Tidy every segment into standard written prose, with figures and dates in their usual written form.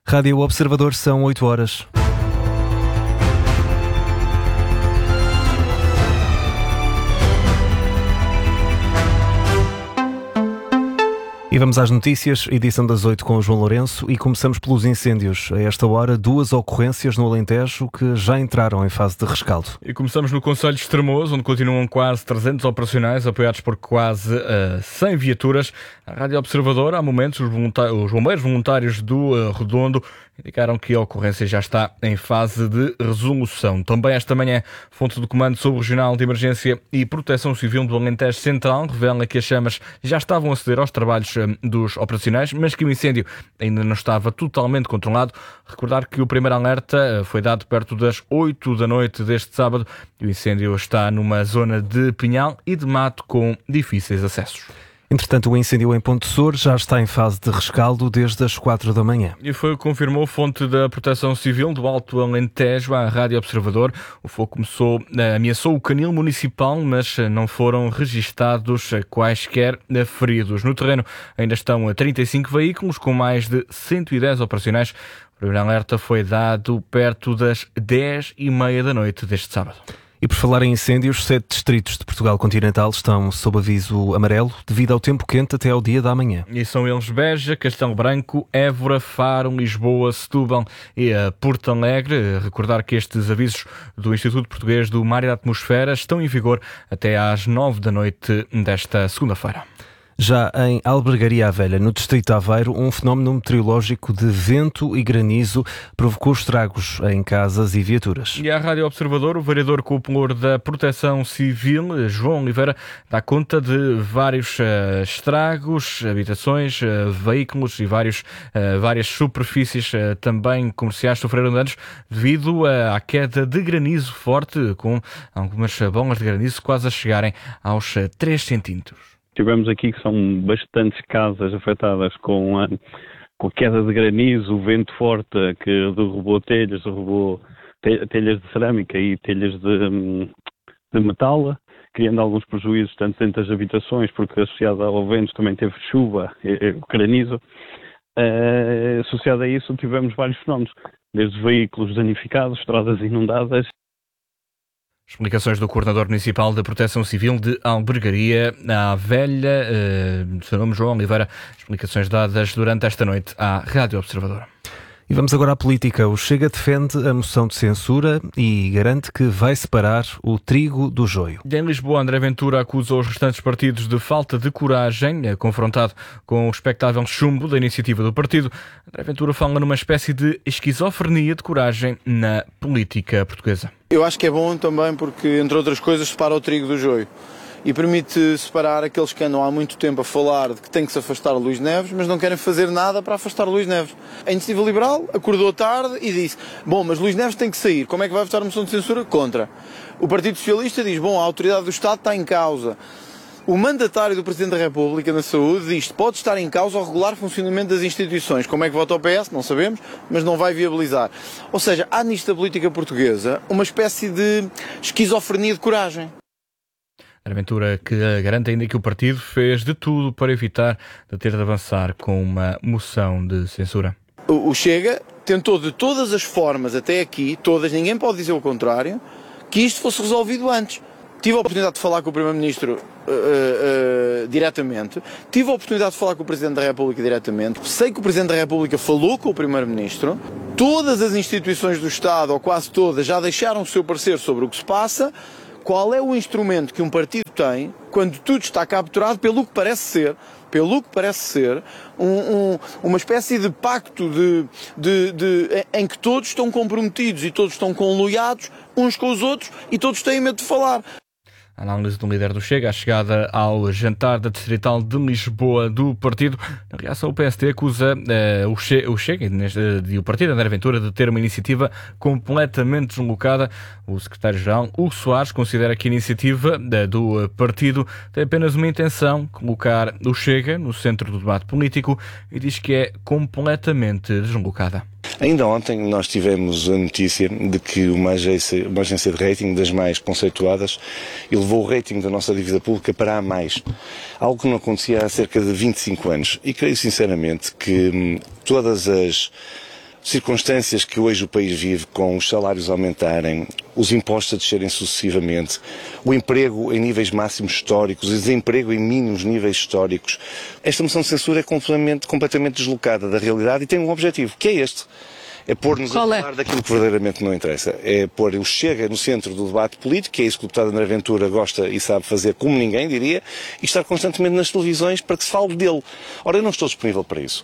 Rádio Observador, são 8 horas. E vamos às notícias, edição das 8 com o João Lourenço, e começamos pelos incêndios. A esta hora, 2 ocorrências no Alentejo que já entraram em fase de rescaldo. E começamos no concelho de Estremoz, onde continuam quase 300 operacionais, apoiados por quase 100 viaturas. A Rádio Observador, há momentos, os bombeiros voluntários do Redondo indicaram que a ocorrência já está em fase de resolução. Também esta manhã, fonte do Comando Subregional de Emergência e Proteção Civil do Alentejo Central revela que as chamas já estavam a ceder aos trabalhos dos operacionais, mas que o incêndio ainda não estava totalmente controlado. Recordar que o primeiro alerta foi dado perto das 8 da noite deste sábado e o incêndio está numa zona de pinhal e de mato com difíceis acessos. Entretanto, o incêndio em Ponte Sor já está em fase de rescaldo desde as 4 da manhã. E foi o que confirmou fonte da Proteção Civil do Alto Alentejo à Rádio Observador. O fogo ameaçou o canil municipal, mas não foram registados quaisquer feridos. No terreno ainda estão 35 veículos com mais de 110 operacionais. O primeiro alerta foi dado perto das 10h30 da noite deste sábado. E por falar em incêndios, 7 distritos de Portugal continental estão sob aviso amarelo devido ao tempo quente até ao dia da manhã. E são eles Beja, Castelo Branco, Évora, Faro, Lisboa, Setúbal e Porto Alegre. Recordar que estes avisos do Instituto Português do Mar e da Atmosfera estão em vigor até às 9 da noite desta segunda-feira. Já em Albergaria à Velha, no distrito de Aveiro, um fenómeno meteorológico de vento e granizo provocou estragos em casas e viaturas. E à Rádio Observador, o vereador cúpula da Proteção Civil, João Oliveira, dá conta de vários estragos, habitações, veículos e várias superfícies também comerciais sofreram danos devido à queda de granizo forte, com algumas bolas de granizo quase a chegarem aos 3 centímetros. Tivemos aqui que são bastantes casas afetadas com a queda de granizo, o vento forte que derrubou telhas de cerâmica e telhas de metal, criando alguns prejuízos tanto dentro das habitações, porque associado ao vento também teve chuva, granizo. Associado a isso tivemos vários fenómenos, desde veículos danificados, estradas inundadas. Explicações do Coordenador Municipal da Proteção Civil de Albergaria à Velha, seu nome João Oliveira, explicações dadas durante esta noite à Rádio Observador. E vamos agora à política. O Chega defende a moção de censura e garante que vai separar o trigo do joio. E em Lisboa, André Ventura acusa os restantes partidos de falta de coragem, confrontado com o expectável chumbo da iniciativa do partido. André Ventura fala numa espécie de esquizofrenia de coragem na política portuguesa. Eu acho que é bom também porque, entre outras coisas, separa o trigo do joio. E permite separar aqueles que andam há muito tempo a falar de que tem que se afastar o Luís Neves, mas não querem fazer nada para afastar o Luís Neves. A Iniciativa Liberal acordou tarde e disse: bom, mas Luís Neves tem que sair, como é que vai votar a moção de censura? Contra. O Partido Socialista diz: bom, a autoridade do Estado está em causa. O mandatário do Presidente da República na saúde diz que pode estar em causa o regular funcionamento das instituições. Como é que vota o PS? Não sabemos, mas não vai viabilizar. Ou seja, há nisto da política portuguesa uma espécie de esquizofrenia de coragem. Ventura que garante ainda que o partido fez de tudo para evitar de ter de avançar com uma moção de censura. O Chega tentou de todas as formas até aqui, todas, ninguém pode dizer o contrário, que isto fosse resolvido antes. Tive a oportunidade de falar com o Primeiro-Ministro diretamente, tive a oportunidade de falar com o Presidente da República diretamente, sei que o Presidente da República falou com o Primeiro-Ministro, todas as instituições do Estado, ou quase todas, já deixaram o seu parecer sobre o que se passa. Qual é o instrumento que um partido tem quando tudo está capturado pelo que parece ser uma espécie de pacto em que todos estão comprometidos e todos estão conluiados uns com os outros e todos têm medo de falar. A análise do líder do Chega, a chegada ao jantar da Distrital de Lisboa do partido. Na reação, o PSD acusa o Chega e o partido, André Ventura, de ter uma iniciativa completamente deslocada. O secretário-geral, Hugo Soares, considera que a iniciativa do partido tem apenas uma intenção: colocar o Chega no centro do debate político, e diz que é completamente deslocada. Ainda ontem nós tivemos a notícia de que uma agência de rating das mais conceituadas elevou o rating da nossa dívida pública para A+, algo que não acontecia há cerca de 25 anos. E creio sinceramente que circunstâncias que hoje o país vive, com os salários aumentarem, os impostos a descerem sucessivamente, o emprego em níveis máximos históricos, o desemprego em mínimos níveis históricos, esta moção de censura é completamente deslocada da realidade e tem um objetivo, que é este. É pôr-nos a falar daquilo que verdadeiramente não interessa. É pôr o Chega no centro do debate político, que é isso que o deputado André Ventura gosta e sabe fazer como ninguém, diria, e estar constantemente nas televisões para que se fale dele. Ora, eu não estou disponível para isso.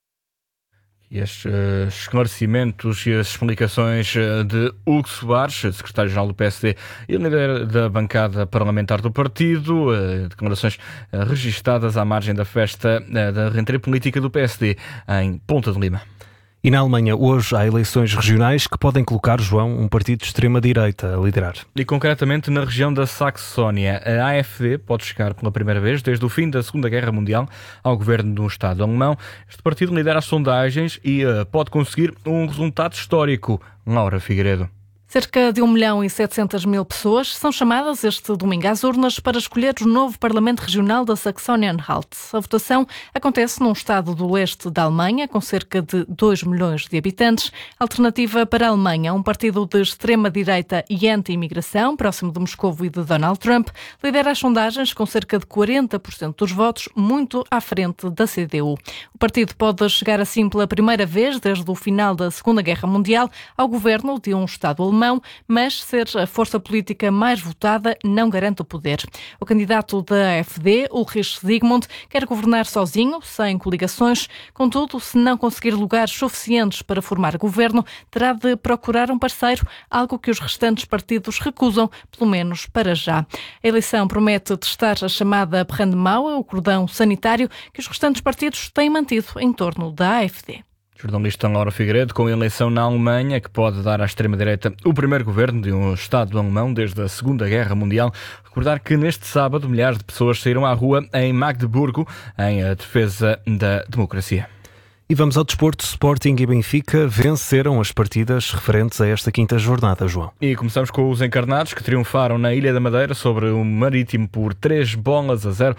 E estes esclarecimentos e as explicações de Hugo Soares, secretário-geral do PSD e líder da bancada parlamentar do partido, declarações registadas à margem da festa da rentrée política do PSD em Ponta de Lima. E na Alemanha, hoje, há eleições regionais que podem colocar, João, um partido de extrema-direita a liderar. E concretamente na região da Saxónia, a AfD pode chegar pela primeira vez desde o fim da Segunda Guerra Mundial ao governo do Estado alemão. Este partido lidera as sondagens e pode conseguir um resultado histórico. Laura Figueiredo. Cerca de 1.700.000 pessoas são chamadas este domingo às urnas para escolher o novo Parlamento Regional da Saxónia-Anhalt. A votação acontece num estado do leste da Alemanha, com cerca de 2 milhões de habitantes. Alternativa para a Alemanha, um partido de extrema-direita e anti-imigração, próximo de Moscovo e de Donald Trump, lidera as sondagens com cerca de 40% dos votos, muito à frente da CDU. O partido pode chegar assim pela primeira vez, desde o final da Segunda Guerra Mundial, ao governo de um Estado alemão, mas ser a força política mais votada não garante o poder. O candidato da AfD, Ulrich Zygmunt, quer governar sozinho, sem coligações. Contudo, se não conseguir lugares suficientes para formar governo, terá de procurar um parceiro, algo que os restantes partidos recusam, pelo menos para já. A eleição promete testar a chamada Brandmauer, o cordão sanitário, que os restantes partidos têm mantido em torno da AfD. Jornalista Laura Figueiredo, com a eleição na Alemanha, que pode dar à extrema-direita o primeiro governo de um Estado alemão desde a Segunda Guerra Mundial. Recordar que neste sábado milhares de pessoas saíram à rua em Magdeburgo em defesa da democracia. E vamos ao desporto. Sporting e Benfica venceram as partidas referentes a esta quinta jornada, João. E começamos com os encarnados, que triunfaram na Ilha da Madeira sobre o Marítimo por 3-0.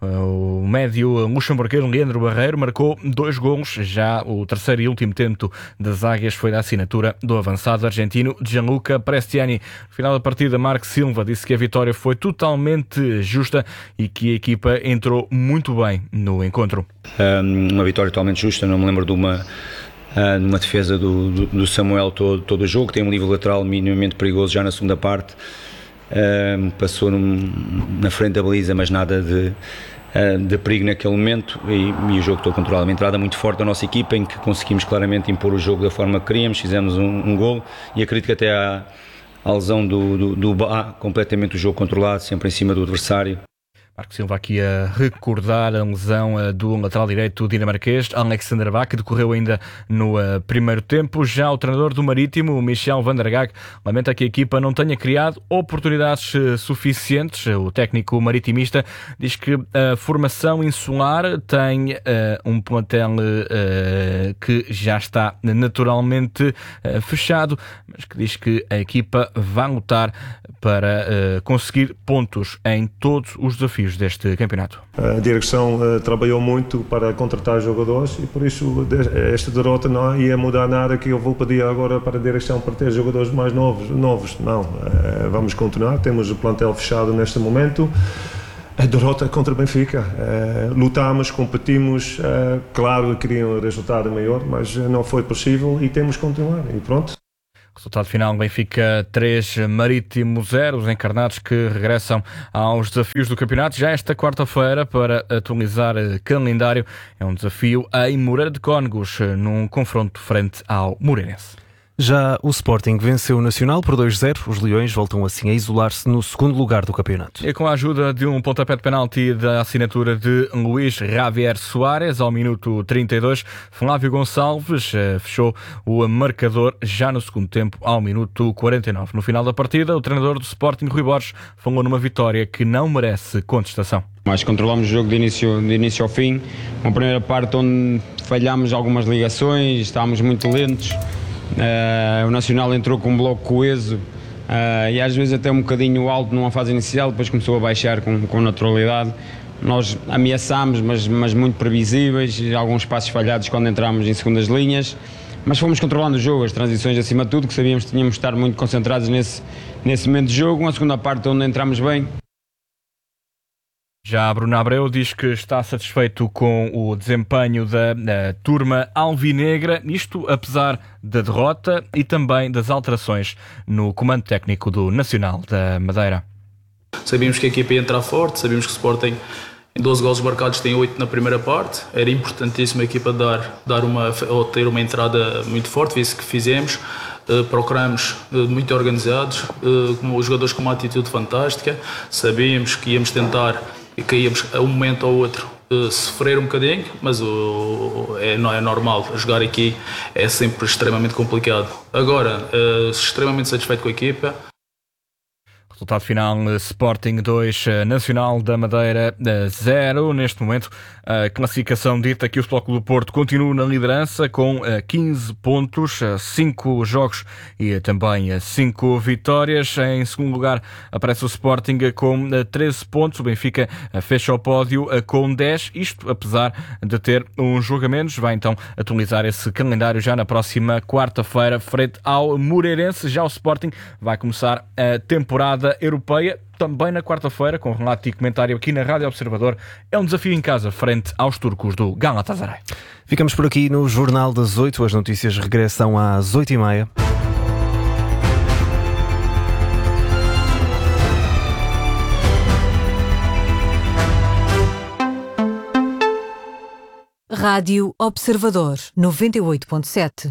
O médio luxemburguês Leandro Barreiro marcou 2 golos. Já o terceiro e último tento das Águias foi da assinatura do avançado argentino Gianluca Prestiani. No final da partida, Marco Silva disse que a vitória foi totalmente justa e que a equipa entrou muito bem no encontro. Uma vitória totalmente justa, não me lembro de uma defesa do Samuel todo o jogo. Tem um livro lateral minimamente perigoso já na segunda parte. Passou na frente da baliza, mas nada de perigo naquele momento, e o jogo todo controlado. Uma entrada muito forte da nossa equipa, em que conseguimos claramente impor o jogo da forma que queríamos. Fizemos um golo e acredito que até à lesão do Bá, completamente o jogo controlado, sempre em cima do adversário. Marco Silva aqui a recordar a lesão do lateral direito dinamarquês, Alexander Bá, que decorreu ainda no primeiro tempo. Já o treinador do Marítimo, Michel van der Gaag, lamenta que a equipa não tenha criado oportunidades suficientes. O técnico maritimista diz que a formação insular tem um plantel que já está naturalmente fechado, mas que diz que a equipa vai lutar para conseguir pontos em todos os desafios deste campeonato. A direção trabalhou muito para contratar jogadores e por isso esta derrota não ia mudar nada, que eu vou pedir agora para a direção para ter jogadores mais novos. Não, vamos continuar, temos o plantel fechado neste momento. A derrota contra o Benfica, lutámos, competimos, claro que queriam um resultado maior, mas não foi possível e temos que continuar e pronto. Resultado final: Benfica 3, Marítimo 0. Os encarnados que regressam aos desafios do campeonato já esta quarta-feira para atualizar calendário. É um desafio em Moreira de Cónegos, num confronto frente ao Moreirense. Já o Sporting venceu o Nacional por 2-0. Os Leões voltam assim a isolar-se no segundo lugar do campeonato. E com a ajuda de um pontapé de penalti da assinatura de Luís Javier Soares, ao minuto 32, Flávio Gonçalves fechou o marcador já no segundo tempo, ao minuto 49. No final da partida, o treinador do Sporting, Rui Borges, falou numa vitória que não merece contestação. Mas controlámos o jogo de início ao fim. Uma primeira parte onde falhámos algumas ligações, estávamos muito lentos. O Nacional entrou com um bloco coeso e às vezes até um bocadinho alto numa fase inicial, depois começou a baixar com naturalidade. Nós ameaçámos, mas muito previsíveis, alguns passos falhados quando entramos em segundas linhas, mas fomos controlando o jogo, as transições acima de tudo, que sabíamos que tínhamos de estar muito concentrados nesse momento de jogo. Uma segunda parte onde entramos bem. Já Bruno Abreu diz que está satisfeito com o desempenho da turma alvinegra, isto apesar da derrota e também das alterações no comando técnico do Nacional da Madeira. Sabíamos que a equipa ia entrar forte, sabíamos que o Sporting, em 12 golos marcados, tem 8 na primeira parte. Era importantíssimo a equipa ter uma entrada muito forte, foi isso que fizemos. Procuramos muito organizados, os jogadores com uma atitude fantástica. Sabíamos que íamos tentar e que íamos a um momento ou outro sofrer um bocadinho, mas não é normal. Jogar aqui é sempre extremamente complicado. Agora, extremamente satisfeito com a equipa. Resultado final, Sporting 2, Nacional da Madeira 0. Neste momento, a classificação dita que o Futebol Clube do Porto continua na liderança com 15 pontos, 5 jogos e também 5 vitórias. Em segundo lugar aparece o Sporting com 13 pontos. O Benfica fecha o pódio com 10. Isto apesar de ter um jogo a menos. Vai então atualizar esse calendário já na próxima quarta-feira frente ao Moreirense. Já o Sporting vai começar a temporada europeia também na quarta-feira, com relato e comentário aqui na Rádio Observador. É um desafio em casa frente aos turcos do Galatasaray. Ficamos por aqui no Jornal das 8. As notícias regressam às 8h30. Rádio Observador 98.7.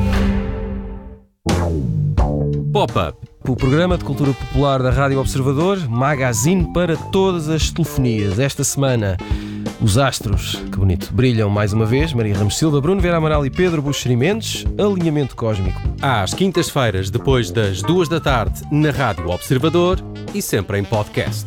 Pop-up, o programa de cultura popular da Rádio Observador, magazine para todas as telefonias. Esta semana, os astros, que bonito, brilham mais uma vez. Maria Ramos Silva, Bruno Vera Amaral e Pedro Buxeri Mendes. Alinhamento cósmico. Às quintas-feiras, depois das 2 da tarde, na Rádio Observador e sempre em podcast.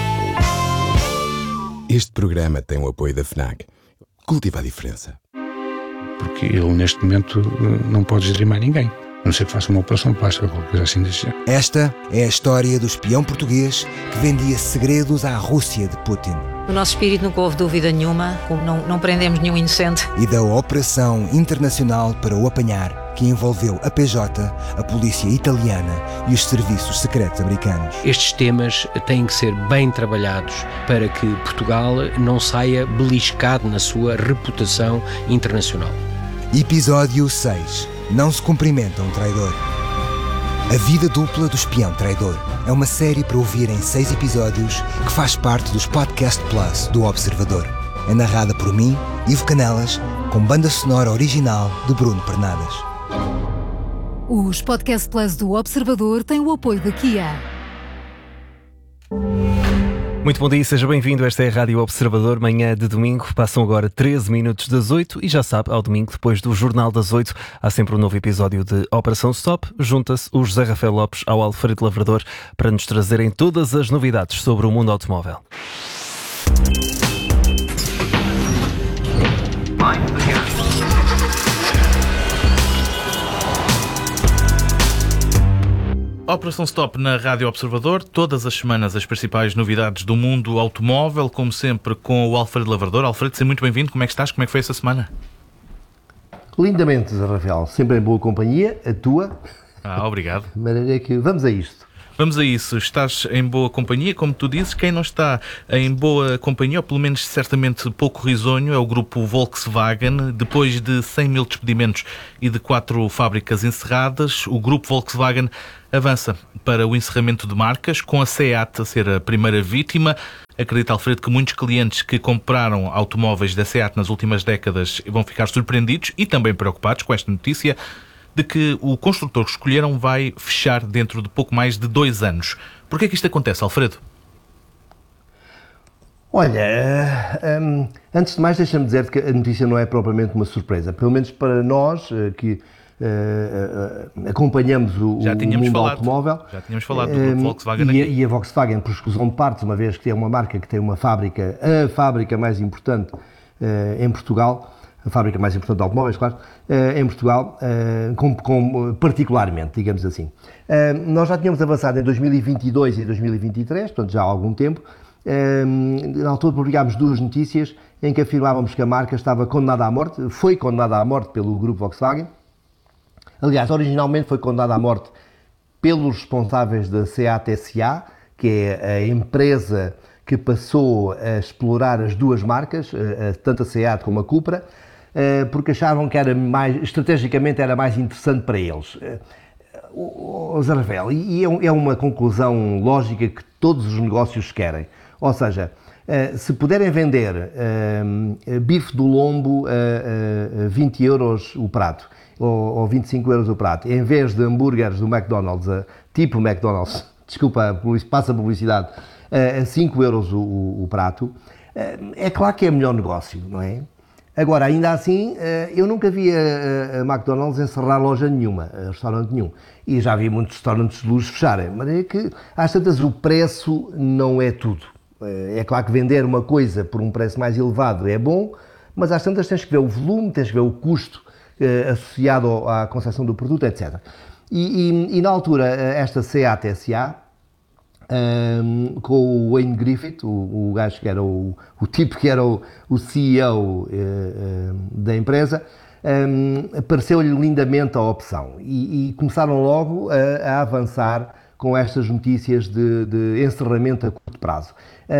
Este programa tem o apoio da FNAC. Cultiva a diferença. Porque ele, neste momento, não pode gerir mais ninguém. A não ser que faça uma operação plástica ou qualquer coisa assim desse género. Esta é a história do espião português que vendia segredos à Rússia de Putin. No nosso espírito nunca houve dúvida nenhuma, não prendemos nenhum inocente. E da operação internacional para o apanhar, que envolveu a PJ, a polícia italiana e os serviços secretos americanos. Estes temas têm que ser bem trabalhados para que Portugal não saia beliscado na sua reputação internacional. Episódio 6. Não se cumprimenta um traidor. A vida dupla do espião traidor é uma série para ouvir em 6 episódios que faz parte dos Podcast Plus do Observador. É narrada por mim, Ivo Canelas, com banda sonora original de Bruno Pernadas. Os Podcast Plus do Observador têm o apoio da Kia. Muito bom dia, seja bem-vindo. Esta é a Rádio Observador, manhã de domingo. Passam agora 13 minutos das 8 e já sabe, ao domingo, depois do Jornal das 8, há sempre um novo episódio de Operação Stop. Junta-se o José Rafael Lopes ao Alfredo Lavrador para nos trazerem todas as novidades sobre o mundo automóvel. Operação Stop na Rádio Observador, todas as semanas as principais novidades do mundo automóvel, como sempre com o Alfredo Lavrador. Alfredo, seja muito bem-vindo, como é que estás? Como é que foi essa semana? Lindamente, Zé Rafael, sempre em boa companhia, a tua. Obrigado. De maneira que vamos a isto. Vamos a isso, estás em boa companhia, como tu dizes. Quem não está em boa companhia, ou pelo menos certamente pouco risonho, é o grupo Volkswagen. Depois de 100 mil despedimentos e de 4 fábricas encerradas, o grupo Volkswagen avança para o encerramento de marcas, com a SEAT a ser a primeira vítima. Acredita, Alfredo, que muitos clientes que compraram automóveis da SEAT nas últimas décadas vão ficar surpreendidos e também preocupados com esta notícia de que o construtor que escolheram vai fechar dentro de pouco mais de 2 anos. Porquê é que isto acontece, Alfredo? Olha, antes de mais deixa-me dizer que a notícia não é propriamente uma surpresa, pelo menos para nós que acompanhamos o mundo automóvel. Já tínhamos falado do grupo Volkswagen aqui. E a Volkswagen, por exclusão de partes, uma vez que é uma marca que tem uma fábrica, a fábrica mais importante em Portugal, a fábrica mais importante de automóveis, claro, em Portugal, particularmente, digamos assim. Nós já tínhamos avançado em 2022 e 2023, portanto já há algum tempo. Na altura publicámos 2 notícias em que afirmávamos que a marca estava condenada à morte, foi condenada à morte pelo grupo Volkswagen, Aliás, originalmente foi condenado à morte pelos responsáveis da SEAT SA, que é a empresa que passou a explorar as duas marcas, tanto a SEAT como a Cupra, porque achavam que estrategicamente era mais interessante para eles. Zé Rafael, e é uma conclusão lógica que todos os negócios querem. Ou seja, se puderem vender bife do lombo a 20 euros o prato, ou 25 euros o prato, em vez de hambúrgueres do McDonald's, tipo McDonald's, desculpa, passa a publicidade, a 5 euros o prato, é claro que é melhor negócio, não é? Agora, ainda assim, eu nunca vi a McDonald's encerrar loja nenhuma, restaurante nenhum. E já vi muitos restaurantes de luxo fecharem. Mas é que, às tantas, o preço não é tudo. É claro que vender uma coisa por um preço mais elevado é bom, mas às tantas tens que ver o volume, tens que ver o custo associado à concepção do produto, etc. E na altura, esta SEAT SA, com o Wayne Griffith, o gajo que era o tipo que era o CEO da empresa, pareceu-lhe lindamente a opção e começaram logo a avançar com estas notícias de encerramento a curto prazo.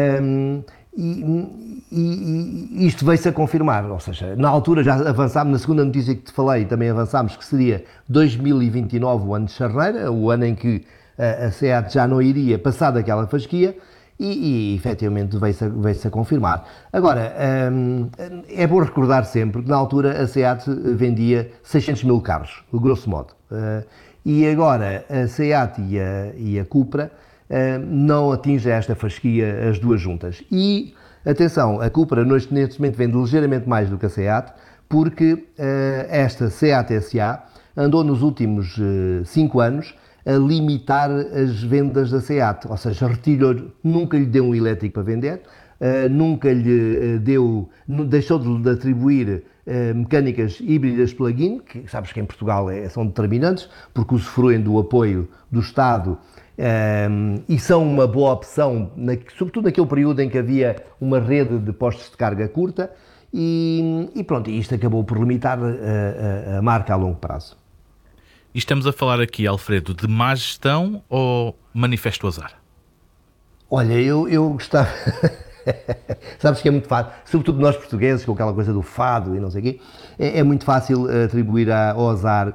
E isto veio-se a confirmar, ou seja, na altura já avançámos, na segunda notícia que te falei, também avançámos que seria 2029 o ano de charreira, o ano em que a SEAT já não iria passar daquela fasquia e efetivamente veio-se a confirmar. Agora, é bom recordar sempre que na altura a SEAT vendia 600 mil carros, grosso modo, e agora a SEAT e a Cupra não atingem esta fasquia as duas juntas. E, atenção, a Cupra neste momento vende ligeiramente mais do que a SEAT, porque esta SEAT SA andou nos últimos 5 anos a limitar as vendas da SEAT, ou seja, nunca lhe deu um elétrico para vender, nunca lhe deixou de atribuir mecânicas híbridas plug-in, que sabes que em Portugal são determinantes, porque usufruem do apoio do Estado e são uma boa opção, sobretudo naquele período em que havia uma rede de postos de carga curta, e pronto, isto acabou por limitar a marca a longo prazo. E estamos a falar aqui, Alfredo, de má gestão ou manifesto azar? Olha, eu gostava... Sabes que é muito fácil, sobretudo nós portugueses, com aquela coisa do fado e não sei o quê, é muito fácil atribuir ao azar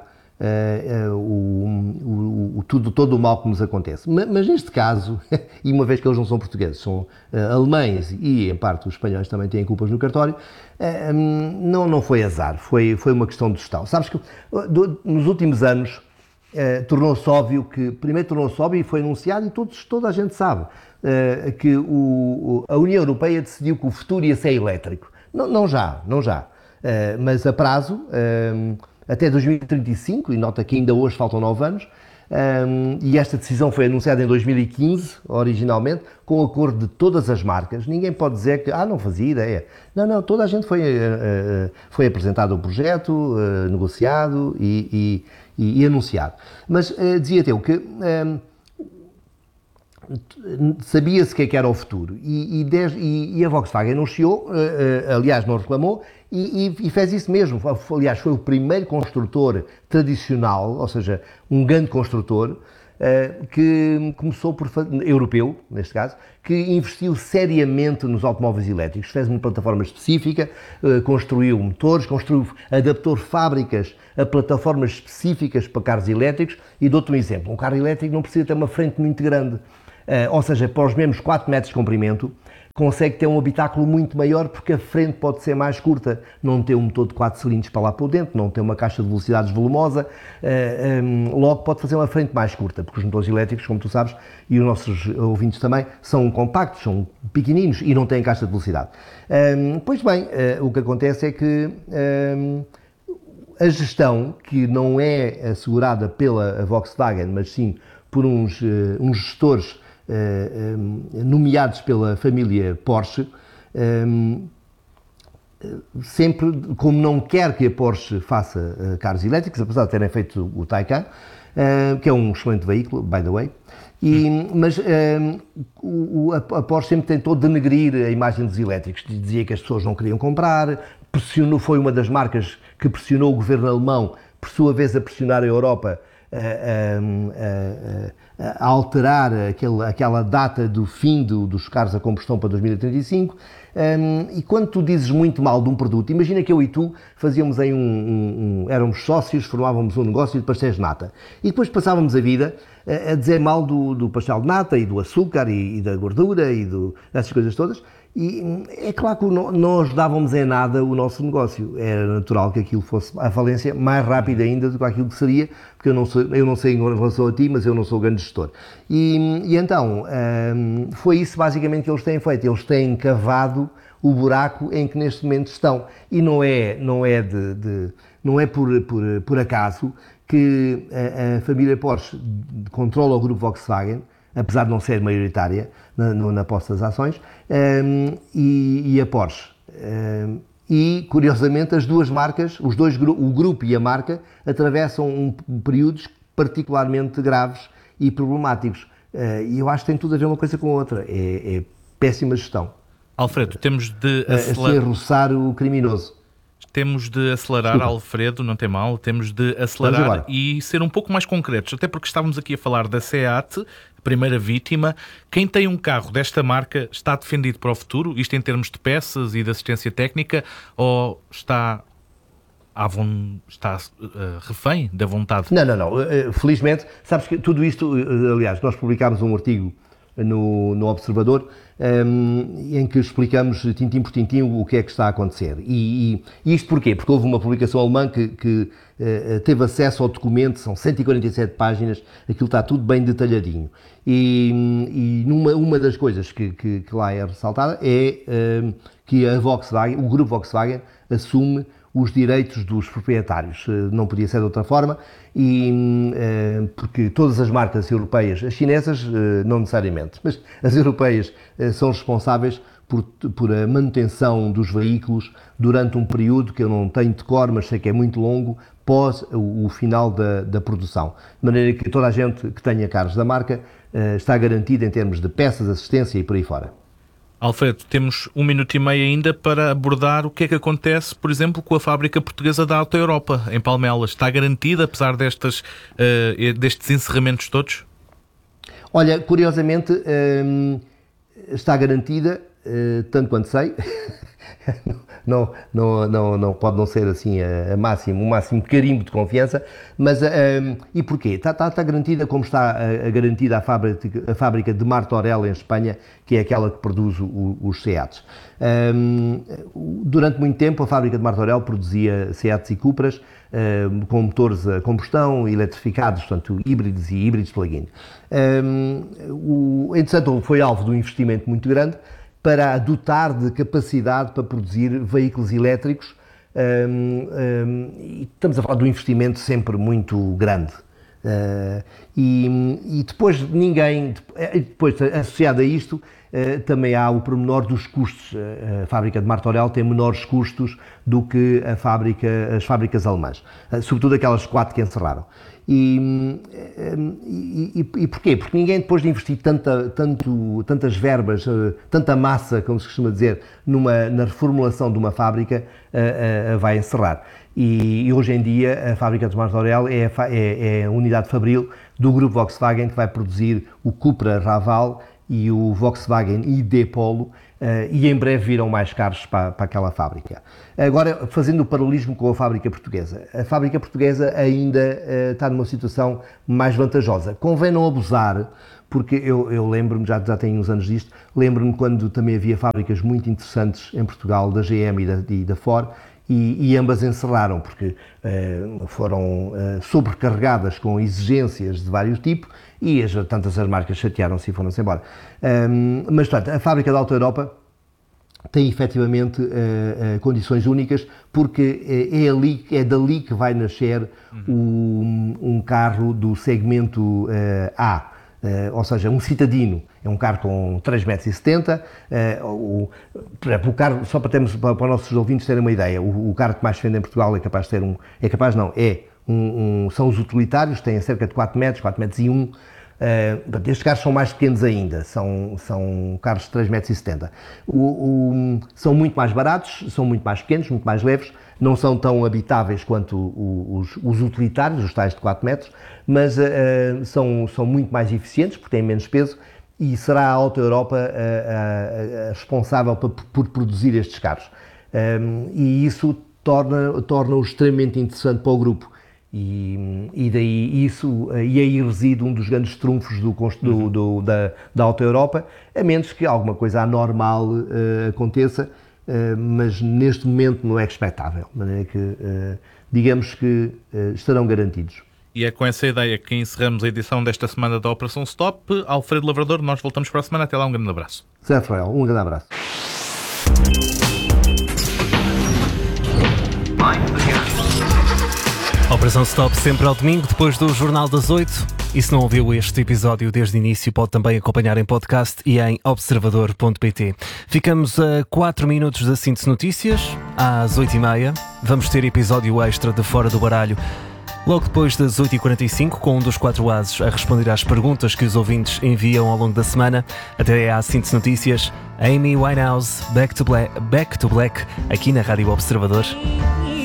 todo o mal que nos acontece. Mas neste caso, e uma vez que eles não são portugueses, são alemães e em parte os espanhóis também têm culpas no cartório, não foi azar, foi uma questão de gestão. Sabes que nos últimos anos tornou-se óbvio e foi anunciado, e toda a gente sabe que a União Europeia decidiu que o futuro ia ser elétrico. Não já, mas a prazo, até 2035, e nota que ainda hoje faltam 9 anos, e esta decisão foi anunciada em 2015, originalmente, com o acordo de todas as marcas. Ninguém pode dizer que, não fazia ideia. Não, toda a gente foi apresentado o projeto, negociado e anunciado. Mas dizia-te eu que sabia-se o que era o futuro e a Volkswagen não chiou, aliás não reclamou e fez isso mesmo. Aliás, foi o primeiro construtor tradicional, ou seja, um grande construtor que começou europeu, neste caso, que investiu seriamente nos automóveis elétricos, fez uma plataforma específica, construiu motores, adaptou fábricas a plataformas específicas para carros elétricos. E dou-te um exemplo, um carro elétrico não precisa ter uma frente muito grande, ou seja, para os mesmos 4 metros de comprimento, consegue ter um habitáculo muito maior porque a frente pode ser mais curta, não tem um motor de 4 cilindros para lá por dentro, não tem uma caixa de velocidades volumosa, logo pode fazer uma frente mais curta, porque os motores elétricos, como tu sabes, e os nossos ouvintes também, são compactos, são pequeninos e não têm caixa de velocidade. Pois bem, o que acontece é que a gestão, que não é assegurada pela Volkswagen, mas sim por uns gestores nomeados pela família Porsche, sempre, como não quer que a Porsche faça carros elétricos, apesar de terem feito o Taycan, que é um excelente veículo, by the way, mas a Porsche sempre tentou denegrir a imagem dos elétricos, dizia que as pessoas não queriam comprar, foi uma das marcas que pressionou o governo alemão por sua vez a pressionar a Europa a alterar aquela data do fim dos carros a combustão para 2035. E quando tu dizes muito mal de um produto, imagina que eu e tu fazíamos éramos sócios, formávamos um negócio de pastéis de nata e depois passávamos a vida a dizer mal do pastel de nata e do açúcar e da gordura e dessas coisas todas. E é claro que não ajudávamos em nada o nosso negócio. Era natural que aquilo fosse à falência mais rápida ainda do que aquilo que seria, porque eu não sei em relação a ti, mas eu não sou grande gestor. E então, foi isso basicamente que eles têm feito. Eles têm cavado o buraco em que neste momento estão. E não é por acaso que a família Porsche controla o grupo Volkswagen, apesar de não ser maioritária na posse das ações, e a Porsche. E, curiosamente, as duas marcas, o grupo e a marca, atravessam períodos particularmente graves e problemáticos. E eu acho que tem tudo a ver uma coisa com a outra. É péssima gestão. Alfredo, temos de Assim, roçar o criminoso. Temos de acelerar, Alfredo, não tem mal, temos de acelerar e ser um pouco mais concretos, até porque estávamos aqui a falar da SEAT, primeira vítima. Quem tem um carro desta marca está defendido para o futuro, isto em termos de peças e de assistência técnica, ou está refém da vontade? Não. Felizmente, sabes que tudo isto, aliás, nós publicámos um artigo no Observador, em que explicamos tintim por tintim o que é que está a acontecer. E isto porquê? Porque houve uma publicação alemã que teve acesso ao documento, são 147 páginas, aquilo está tudo bem detalhadinho. E uma das coisas que lá é ressaltada é que a Volkswagen, o grupo Volkswagen, assume os direitos dos proprietários. Não podia ser de outra forma, porque todas as marcas europeias, as chinesas não necessariamente, mas as europeias são responsáveis por a manutenção dos veículos durante um período que eu não tenho de cor, mas sei que é muito longo, pós o final da produção. De maneira que toda a gente que tenha carros da marca está garantida em termos de peças, assistência e por aí fora. Alfredo, temos 1 minuto e meio ainda para abordar o que é que acontece, por exemplo, com a fábrica portuguesa da Auto Europa, em Palmelas. Está garantida, apesar destes encerramentos todos? Olha, curiosamente, está garantida, tanto quanto sei. Não pode não ser assim o máximo carimbo de confiança, mas e porquê? Está garantida como está garantida a fábrica de Martorell em Espanha, que é aquela que produz os SEATs. Durante muito tempo a fábrica de Martorell produzia SEATs e Cupras com motores a combustão eletrificados, portanto híbridos e híbridos plug-in. Entretanto, foi alvo de um investimento muito grande para a dotar de capacidade para produzir veículos elétricos, e estamos a falar de um investimento sempre muito grande. E depois associado a isto, também há o pormenor dos custos. A fábrica de Martorell tem menores custos do que as fábricas alemãs, sobretudo aquelas 4 que encerraram. E porquê? Porque ninguém, depois de investir tantas verbas, tanta massa, como se costuma dizer, na reformulação de uma fábrica, vai encerrar. E hoje em dia a fábrica de Martorell é a unidade fabril do grupo Volkswagen, que vai produzir o Cupra Raval e o Volkswagen ID Polo, e em breve virão mais carros para aquela fábrica. Agora, fazendo o paralelismo com a fábrica portuguesa ainda está numa situação mais vantajosa. Convém não abusar, porque eu lembro-me, já tenho uns anos disto, lembro-me quando também havia fábricas muito interessantes em Portugal, da GM e da Ford, e ambas encerraram, porque foram sobrecarregadas com exigências de vários tipos, e tantas as marcas chatearam-se e foram-se embora. Mas, portanto, a fábrica da Auto Europa tem efetivamente condições únicas, porque é dali que vai nascer um carro do segmento A, ou seja, um citadino. É um carro com 3,70 m. O carro, só para os nossos ouvintes terem uma ideia, o carro que mais se vende em Portugal são os utilitários, têm cerca de 4 metros, 4 metros e 1. Estes carros são mais pequenos ainda, são carros de 3,70 m. São muito mais baratos, são muito mais pequenos, muito mais leves, não são tão habitáveis quanto os utilitários, os tais de 4 metros, mas são muito mais eficientes porque têm menos peso e será a Auto Europa responsável por produzir estes carros. E isso torna-os extremamente interessante para o grupo. E daí isso, e aí reside um dos grandes trunfos da Auto Europa, a menos que alguma coisa anormal aconteça, mas neste momento não é expectável, de maneira que digamos que estarão garantidos. E é com essa ideia que encerramos a edição desta semana da Operação Stop. Alfredo Lavrador, nós voltamos para a semana. Até lá, um grande abraço. Zé Rafael, um grande abraço. Operação Stop sempre ao domingo, depois do Jornal das 8. E se não ouviu este episódio desde o início, pode também acompanhar em podcast e em observador.pt. Ficamos a 4 minutos da síntese notícias, às 8h30. Vamos ter episódio extra de Fora do Baralho, logo depois das 8h45, com um dos 4 ases a responder às perguntas que os ouvintes enviam ao longo da semana. Até à síntese notícias, Amy Winehouse, Back to Black, aqui na Rádio Observador.